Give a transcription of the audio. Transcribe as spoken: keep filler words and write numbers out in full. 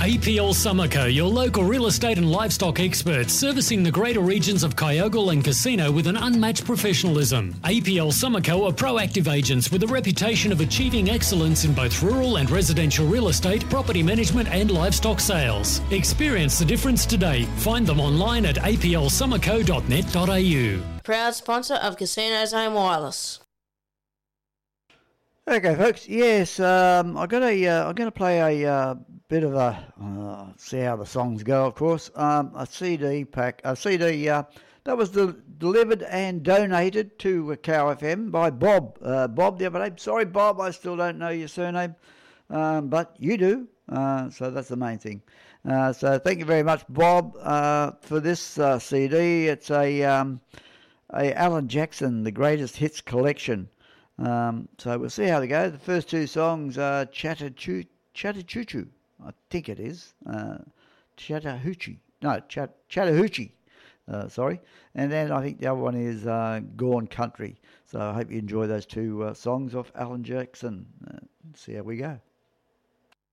A P L Summerco, your local real estate and livestock experts, servicing the greater regions of Kyogle and Casino with an unmatched professionalism. A P L Summerco are proactive agents with a reputation of achieving excellence in both rural and residential real estate, property management and livestock sales. Experience the difference today. Find them online at a p l summerco dot net dot a u. Proud sponsor of Casinos Home Wireless. Okay, folks. Yes, um, I got a. Uh, I'm going to play a uh, bit of a. Uh, see how the songs go, of course. Um, a C D pack. A C D uh, that was del- delivered and donated to uh, Cow F M by Bob. Uh, Bob the other day. Sorry, Bob. I still don't know your surname, um, but you do. Uh, so that's the main thing. Uh, so thank you very much, Bob, uh, for this uh, C D. It's a um, a Alan Jackson, the greatest hits collection. Um, so we'll see how they go. The first two songs are Chattahoochee, Chattahoochee, I think it is. Uh, Chattahoochee. No, Chat, Chattahoochee. Uh, sorry. And then I think the other one is uh, Gone Country. So I hope you enjoy those two uh, songs of Alan Jackson. Uh, see how we go.